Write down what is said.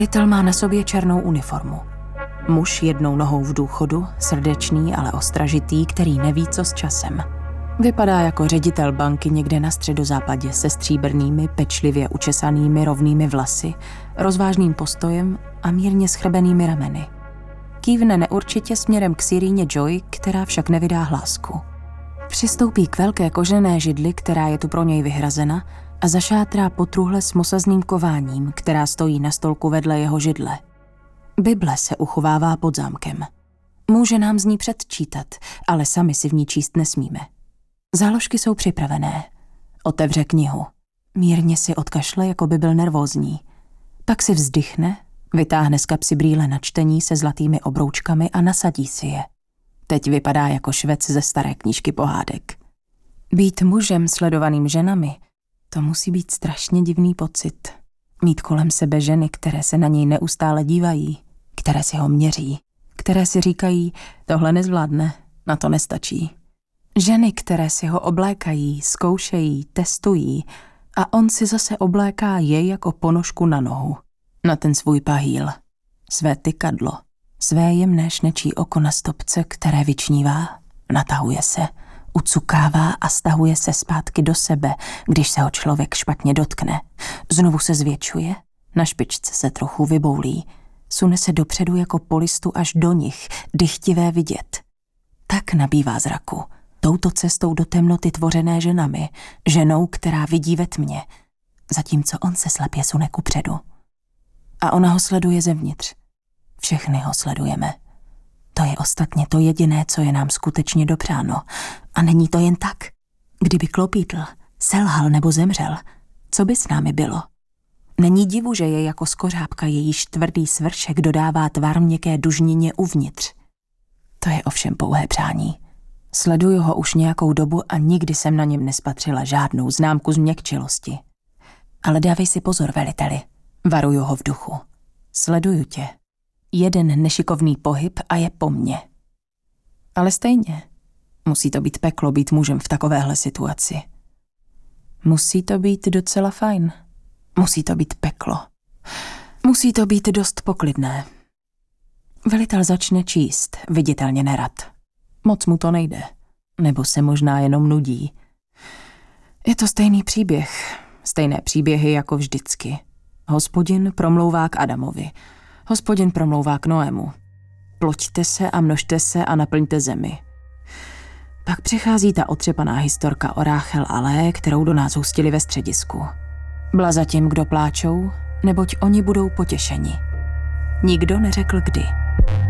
Velitel má na sobě černou uniformu. Muž jednou nohou v důchodu, srdečný, ale ostražitý, který neví, co s časem. Vypadá jako ředitel banky někde na středozápadě se stříbrnými, pečlivě učesanými rovnými vlasy, rozvážným postojem a mírně schrbenými rameny. Kývne neurčitě směrem k Siríně Joy, která však nevydá hlásku. Přistoupí k velké kožené židli, která je tu pro něj vyhrazena, a zašátrá po truhle s mosazným kováním, která stojí na stolku vedle jeho židle. Bible se uchovává pod zámkem. Může nám z ní předčítat, ale sami si v ní číst nesmíme. Záložky jsou připravené. Otevře knihu. Mírně si odkašle, jako by byl nervózní. Pak si vzdychne, vytáhne z kapsy brýle na čtení se zlatými obroučkami a nasadí si je. Teď vypadá jako švec ze staré knížky pohádek. Být mužem sledovaným ženami, to musí být strašně divný pocit. Mít kolem sebe ženy, které se na něj neustále dívají, které si ho měří, které si říkají, tohle nezvládne, na to nestačí. Ženy, které si ho oblékají, zkoušejí, testují a on si zase obléká jej jako ponožku na nohu, na ten svůj pahýl, své tykadlo, své jemné šnečí oko na stopce, které vyčnívá, natahuje se, ucukává a stahuje se zpátky do sebe, když se ho člověk špatně dotkne. Znovu se zvětšuje, na špičce se trochu vyboulí, sune se dopředu jako po listu až do nich, dychtivé vidět. Tak nabývá zraku, touto cestou do temnoty tvořené ženami, ženou, která vidí ve tmě, zatímco on se slepě sune kupředu. A ona ho sleduje zevnitř. Všechny ho sledujeme. To je ostatně to jediné, co je nám skutečně dopřáno. A není to jen tak. Kdyby klopítl, selhal nebo zemřel, co by s námi bylo? Není divu, že je jako skořápka, jejíž tvrdý svršek dodává tvar měkké dužnině uvnitř. To je ovšem pouhé přání. Sleduju ho už nějakou dobu a nikdy jsem na něm nespatřila žádnou známku změkčilosti. Ale dávej si pozor, veliteli. Varuju ho v duchu. Sleduju tě. Jeden nešikovný pohyb a je po mně. Ale stejně. Musí to být peklo být mužem v takovéhle situaci. Musí to být docela fajn. Musí to být peklo. Musí to být dost poklidné. Velitel začne číst, viditelně nerad. Moc mu to nejde. Nebo se možná jenom nudí. Je to stejný příběh. Stejné příběhy jako vždycky. Hospodin promlouvá k Adamovi. Hospodin promlouvá k Noému. Ploďte se a množte se a naplňte zemi. Pak přichází ta otřepaná historka o Ráchel a Lé, kterou do nás hustili ve středisku. Blaza těm, kdo pláčou, neboť oni budou potěšeni. Nikdo neřekl kdy.